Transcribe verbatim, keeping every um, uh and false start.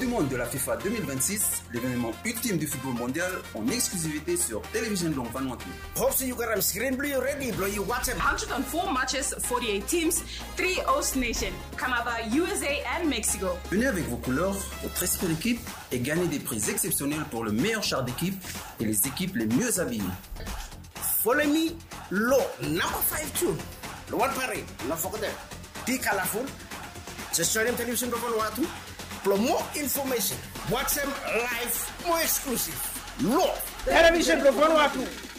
Monde de la FIFA deux mille vingt-six, l'événement ultime du football mondial, en exclusivité sur Télévision Long Vanuatu. Hope you got screen blue ready, blow you watch one hundred four matches, forty-eight teams, three host nations, Canada, U S A and Mexico. Venez avec vos couleurs, votre esprit d'équipe et gagnez des prix exceptionnels pour le meilleur char d'équipe et les équipes les mieux habillées. Follow me, low number five two. The one parade, no forget. Be colorful. Just show them television from Vanuatu. For more information, watch them live, more exclusive. Low television from Vanuatu.